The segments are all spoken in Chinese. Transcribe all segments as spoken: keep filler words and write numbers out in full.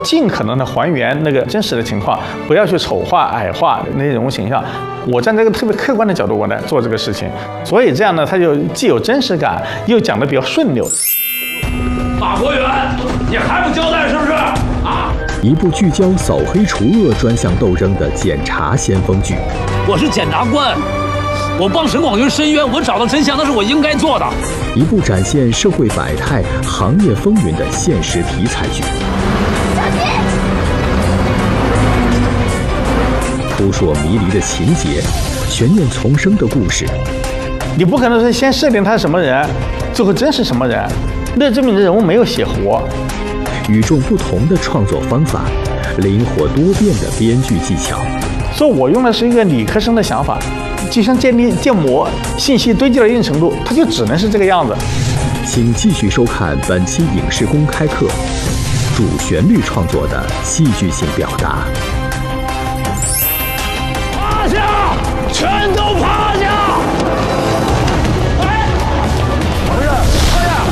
尽可能的还原那个真实的情况，不要去丑化、矮化那些人物形象。我站在一个特别客观的角度，我来做这个事情，所以这样呢，它就既有真实感，又讲得比较顺溜。 马国元，你还不交代是不是？啊！ 一部聚焦扫黑除恶专项斗争的检察先锋剧。 我是检察官，我帮沈广军申冤，我找到真相，那是我应该做的。 一部展现社会百态、行业风云的现实题材剧。扑朔迷离的情节，悬念丛生的故事。 你不可能是先设定他是什么人，最后真是什么人，那证明这人物没有写活。 与众不同的创作方法，灵活多变的编剧技巧。 所以我用的是一个理科生的想法，就像建立建模，信息堆积到一定程度，它就只能是这个样子。 请继续收看本期影视公开课，主旋律创作的戏剧性表达。 趴下，全都趴下！哎，不是，趴下！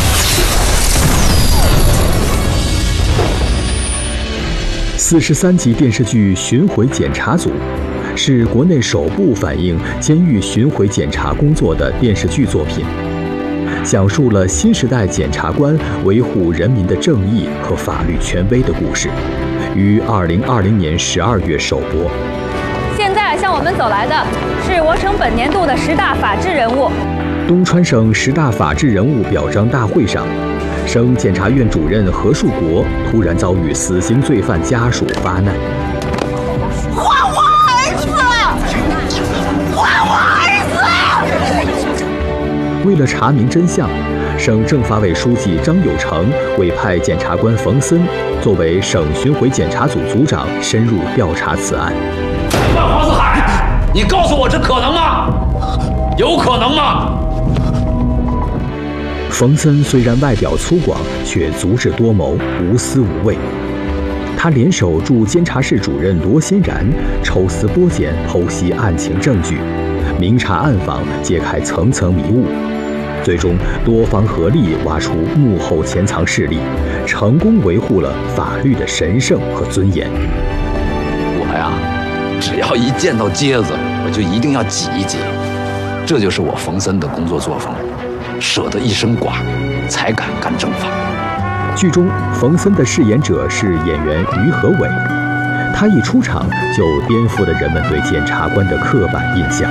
四十三集电视剧《巡回检查组》是国内首部反映监狱巡回检查工作的电视剧作品，讲述了新时代检察官维护人民的正义和法律权威的故事，于二零二零年十二月首播。 现在向我们走来的是我省本年度的十大法治人物。 东川省十大法治人物表彰大会上，省检察院主任何树国突然遭遇死刑罪犯家属发难。 还我儿子！还我儿子！ 为了查明真相，省政法委书记张有成委派检察官冯森作为省巡回检查组组长，深入调查此案。 万黄四海，你告诉我这可能吗？有可能吗？ 冯森虽然外表粗犷，却足智多谋，无私无畏。他联手驻监察室主任罗欣然，抽丝剥茧，剖析案情证据，明察暗访，揭开层层迷雾。最终，多方合力挖出幕后潜藏势力，成功维护了法律的神圣和尊严。 我呀，只要一见到疖子，我就一定要挤一挤，这就是我冯森的工作作风。舍得一身剐，才敢干正法。 剧中，冯森的饰演者是演员于和伟，他一出场就颠覆了人们对检察官的刻板印象。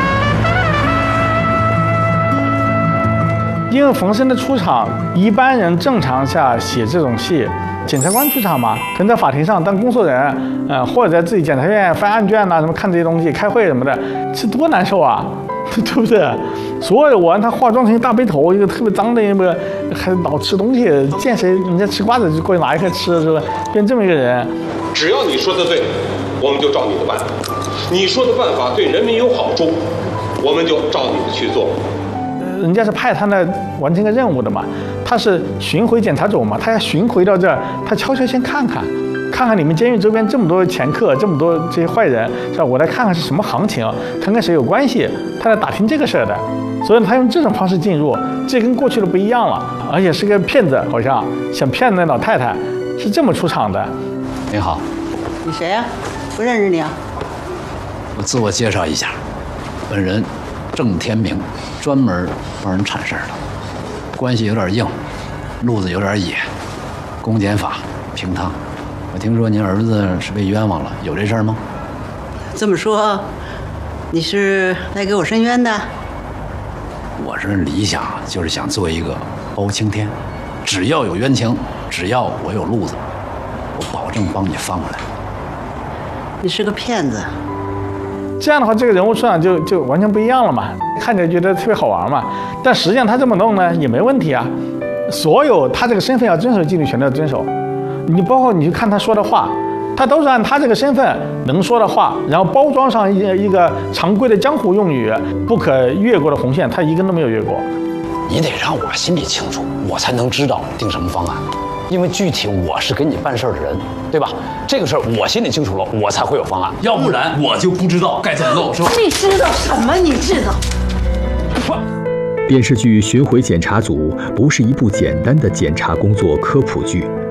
因为冯森的出场，一般人正常下写这种戏，检察官出场嘛，可能在法庭上当工作人，呃，或者在自己检察院翻案卷呐、啊，什么看这些东西、开会什么的，这多难受啊！对不对？所有我让他化妆成一大背头，一个特别脏的一个，还老吃东西，见谁人家吃瓜子就过去拿一颗吃，是吧？变这么一个人。 只要你说的对，我们就照你的办；你说的办法对人民有好处，我们就照你的去做。 人家是派他来完成个任务的嘛，他是巡回检查组嘛，他要巡回到这儿，他悄悄先看看。看看你们监狱周边这么多前客，这么多这些坏人，是吧？我来看看是什么行情，看看谁有关系，他来打听这个事儿的。所以他用这种方式进入，这跟过去的不一样了，而且是个骗子，好像想骗那老太太，是这么出场的。 你好， 你谁呀、啊？不认识你啊？ 我自我介绍一下，本人郑天明，专门帮人铲事儿的，关系有点硬，路子有点野，公检法平汤。我听说您儿子是被冤枉了，有这事儿吗？ 这么说，你是来给我申冤的？ 我这理想就是想做一个包青天，只要有冤情，只要我有路子，我保证帮你翻过来。 你是个骗子。 这样的话，这个人物出场就就完全不一样了嘛，看起来觉得特别好玩嘛。但实际上他这么弄呢也没问题啊，所有他这个身份要遵守纪律全都要遵守。你包括你去看他说的话，他都是按他这个身份能说的话，然后包装上一一个常规的江湖用语，不可越过的红线，他一根都没有越过。 你得让我心里清楚，我才能知道定什么方案，因为具体我是给你办事儿的人，对吧？这个事儿我心里清楚了，我才会有方案， 要不然我就不知道该怎么弄，是吧？ 你知道什么？你知道？ 电视剧《巡回检查组》不是一部简单的检察工作科普剧，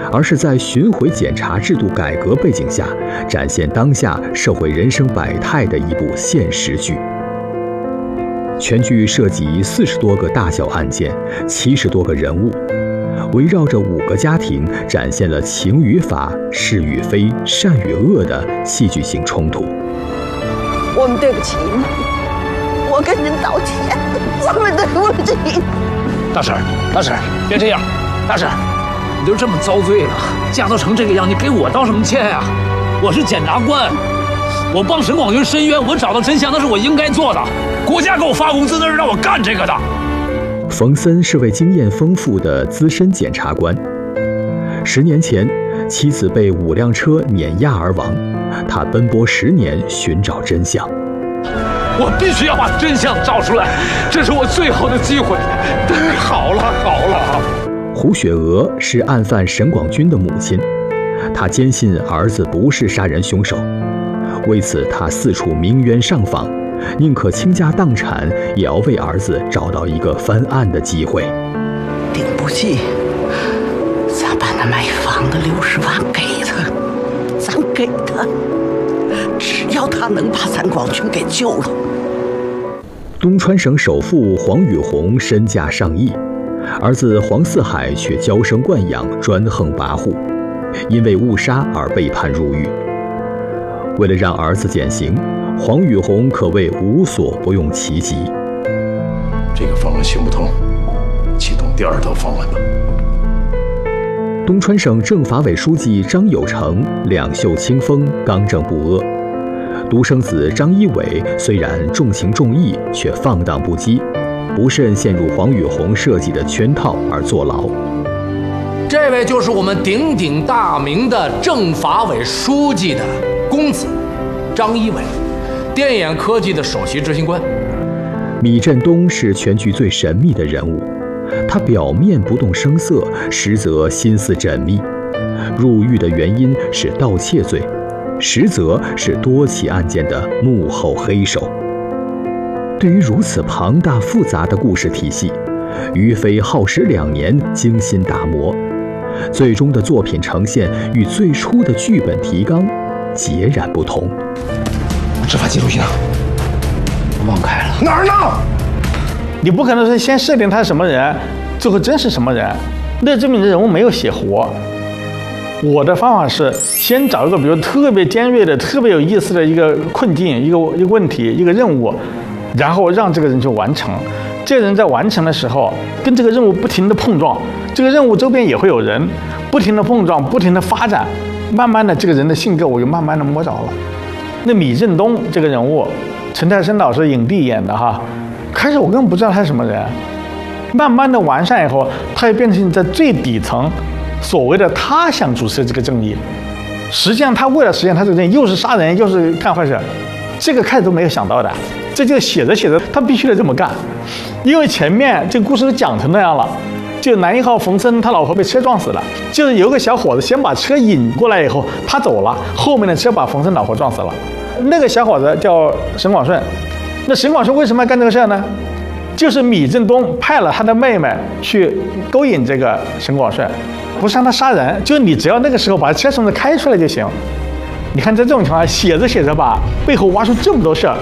而是在巡回检查制度改革背景下，展现当下社会人生百态的一部现实剧。全剧涉及四十多个大小案件，七十多个人物，围绕着五个家庭，展现了情与法、是与非、善与恶的戏剧性冲突。 我们对不起你，我跟您道歉，我们对不起。 大婶儿，大婶儿，别这样，大婶儿，你都这么遭罪了，嫁都成这个样，你给我道什么歉呀？我是检察官，我帮沈广军申冤，我找到真相，那是我应该做的。国家给我发工资，那是让我干这个的。 冯森是位经验丰富的资深检察官。十年前，妻子被五辆车碾压而亡，他奔波十年寻找真相。 我必须要把真相找出来，这是我最后的机会。好了好了。 胡雪娥是案犯沈广军的母亲，她坚信儿子不是杀人凶手，为此她四处鸣冤上访，宁可倾家荡产，也要为儿子找到一个翻案的机会。 顶不济，咱把那买房的六十万给他，咱给他，只要他能把咱广军给救了。 东川省首富黄宇红身价上亿，儿子黄四海却娇生惯养，专横跋扈，因为误杀而被判入狱。为了让儿子减刑，黄宇红可谓无所不用其极。 这个方案行不通，启动第二套方案吧。 东川省政法委书记张有成两袖清风，刚正不阿。独生子张一伟虽然重情重义，却放荡不羁，不慎陷入黄宇红设计的圈套而坐牢。 这位就是我们鼎鼎大名的政法委书记的公子张一伟，电眼科技的首席执行官。 米振东是全剧最神秘的人物，他表面不动声色，实则心思缜密。入狱的原因是盗窃罪，实则是多起案件的幕后黑手。对于如此庞大复杂的故事体系，于飞耗时两年精心打磨，最终的作品呈现与最初的剧本提纲截然不同。 执法记录仪呢？ 忘开了。 哪儿呢？ 你不可能是先设定他是什么人，最后真是什么人，那证明这人物没有写活。我的方法是先找一个比如特别尖锐的、特别有意思的一个困境、一个一个问题、一个任务，然后让这个人去完成。这个人在完成的时候，跟这个任务不停的碰撞，这个任务周边也会有人不停的碰撞、不停的发展，慢慢的这个人的性格我就慢慢的摸着了。那米振东这个人物，陈泰生老师影帝演的哈，开始我根本不知道他是什么人，慢慢的完善以后，他也变成在最底层。所谓的他想主持这个正义，实际上他为了实现他这个正义，又是杀人又是干坏事，这个开始都没有想到的，这就写着写着他必须得这么干，因为前面这个故事都讲成那样了，就男一号冯森他老婆被车撞死了，就是有个小伙子先把车引过来以后他走了，后面的车把冯森老婆撞死了，那个小伙子叫沈广顺，那沈广顺为什么要干这个事呢？就是米振东派了他的妹妹去勾引这个沈广顺，不是让他杀人，就是你只要那个时候把车从这开出来就行。你看在这种情况下，写着写着吧，背后挖出这么多事儿。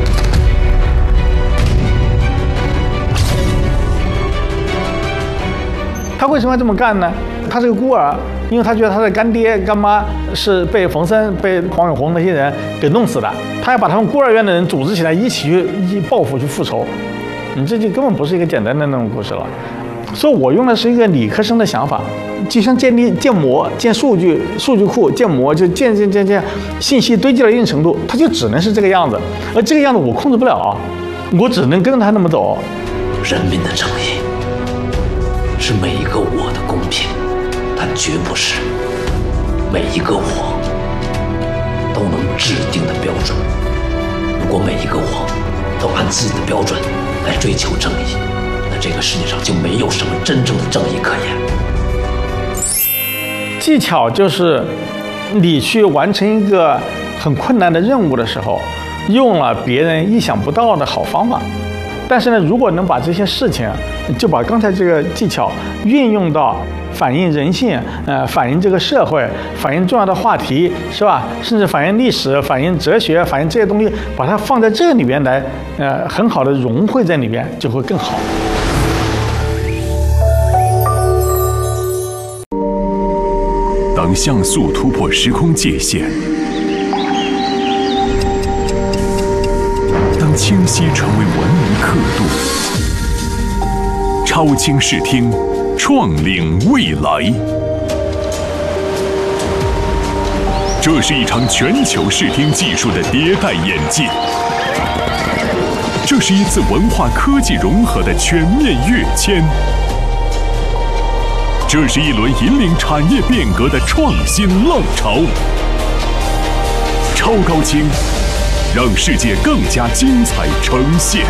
他为什么要这么干呢？他是个孤儿，因为他觉得他的干爹干妈是被冯森、被黄永红那些人给弄死的，他要把他们孤儿院的人组织起来，一起去一报复去复仇。你这就根本不是一个简单的那种故事了。所以我用的是一个理科生的想法，就像建立建模、建数据、数据库建模，就建建建建，信息堆积到一定程度，它就只能是这个样子，而这个样子我控制不了，我只能跟着他那么走。 人民的正义是每一个我的公平，但绝不是每一个我都能制定的标准。如果每一个我都按自己的标准来追求正义，那这个世界上就没有什么真正的正义可言。 技巧就是你去完成一个很困难的任务的时候，用了别人意想不到的好方法。但是呢，如果能把这些事情，就把刚才这个技巧运用到反映人性，呃，反映这个社会，反映重要的话题，是吧？甚至反映历史、反映哲学、反映这些东西，把它放在这里面来，呃，很好的融汇在里面，就会更好。 当像素突破时空界限，当清晰成为文明刻度，超清视听，创领未来。这是一场全球视听技术的迭代演进，这是一次文化科技融合的全面跃迁。这是一轮引领产业变革的创新浪潮。超高清，让世界更加精彩呈现，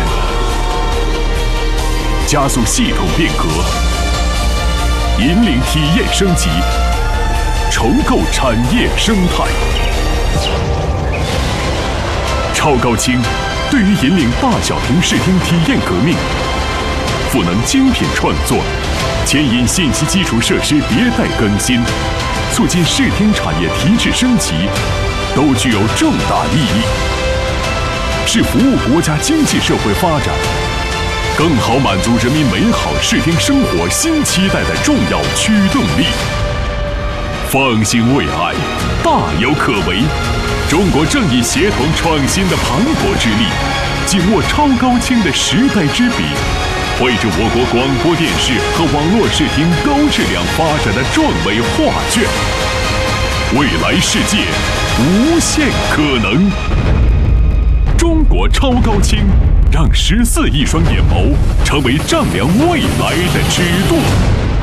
加速系统变革，引领体验升级，重构产业生态。超高清对于引领大小屏视听体验革命，赋能精品创作，牵引信息基础设施迭代更新，促进视听产业提质升级，都具有重大意义，是服务国家经济社会发展，更好满足人民美好视听生活新期待的重要驱动力。放心未来，大有可为。中国正以协同创新的磅礴之力，紧握超高清的时代之笔，绘制我国广播电视和网络视听高质量发展的壮伟画卷。未来世界无限可能。中国超高清，让十四亿双眼眸成为丈量未来的尺度。